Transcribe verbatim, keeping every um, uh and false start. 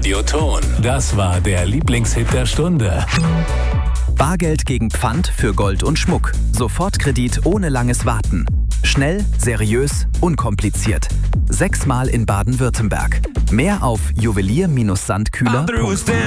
Radioton. Das war der Lieblingshit der Stunde. Bargeld gegen Pfand für Gold und Schmuck. Sofortkredit ohne langes Warten. Schnell, seriös, unkompliziert. Sechsmal in Baden-Württemberg. Mehr auf juwelier Bindestrich sandkühler punkt de.